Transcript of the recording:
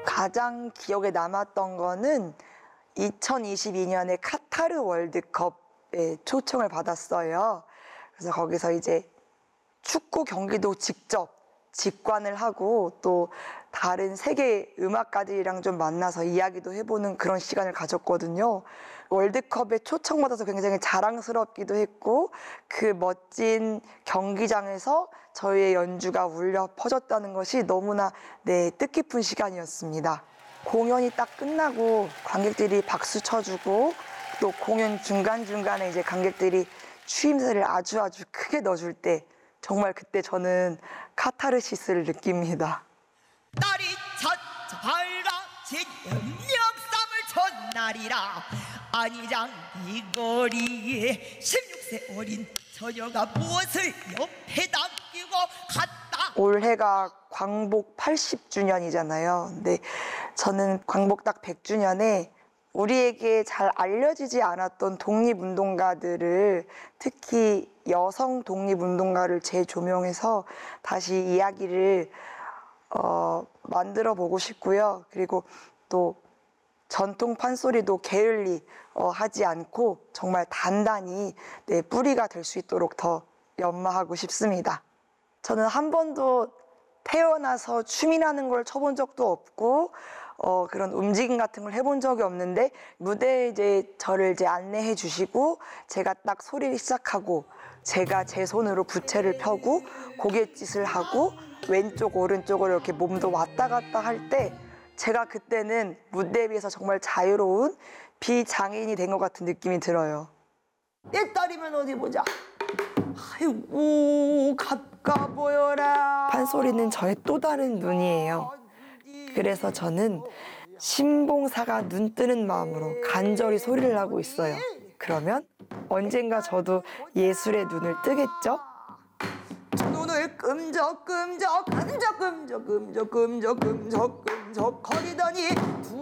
가장 기억에 남았던 거는 2022년에 카타르 월드컵에 초청을 받았어요. 그래서 거기서 이제 축구 경기도 직접 직관을 하고 또 다른 세계 음악가들이랑 좀 만나서 이야기도 해보는 그런 시간을 가졌거든요. 월드컵에 초청받아서 굉장히 자랑스럽기도 했고 그 멋진 경기장에서 저희의 연주가 울려 퍼졌다는 것이 너무나 뜻깊은 시간이었습니다. 공연이 딱 끝나고 관객들이 박수 쳐주고 또 공연 중간중간에 이제 관객들이 추임새를 아주 크게 넣어줄 때 정말 그때 저는 카타르시스를 느낍니다. 딸이 첫 밝아진 역삼을 첫날이라 안이장 이 거리에 16세 어린 처녀가 무엇을 옆에 당기고 갔다. 올해가 광복 80주년이잖아요. 근데 저는 광복 딱 100주년에 우리에게 잘 알려지지 않았던 독립운동가들을, 특히 여성 독립운동가를 재조명해서 다시 이야기를 만들어 보고 싶고요. 그리고 또 전통 판소리도 게을리 하지 않고 정말 단단히 뿌리가 될 수 있도록 더 연마하고 싶습니다. 저는 한 번도 태어나서 춤이라는 걸 춰본 적도 없고 그런 움직임 같은 걸 해본 적이 없는데 무대에 이제 저를 이제 안내해 주시고 제가 딱 소리를 시작하고 제가 제 손으로 부채를 펴고 고갯짓을 하고 왼쪽 오른쪽으로 이렇게 몸도 왔다 갔다 할 때 제가 그때는 무대 위에서 정말 자유로운 비장애인이 된 것 같은 느낌이 들어요. 내 딸이면 어디 보자. 아이고 가까 보여라. 판소리는 저의 또 다른 눈이에요. 그래서 저는 신봉사가 눈 뜨는 마음으로 간절히 소리를 하고 있어요. 그러면 언젠가 저도 예술의 눈을 뜨겠죠? 눈을 끔적끔적 거리더니